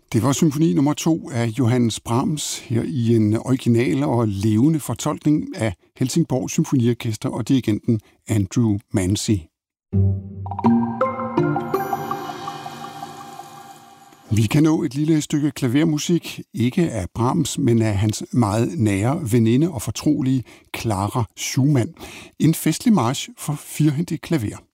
Det var symfoni nummer 2 af Johannes Brahms her i en original og levende fortolkning af Helsingborg Symfoniorkester og dirigenten Andrew Mancy. Vi kan nå et lille stykke klavermusik, ikke af Brahms, men af hans meget nære veninde og fortrolige Clara Schumann. En festlig march for firhændig klaver.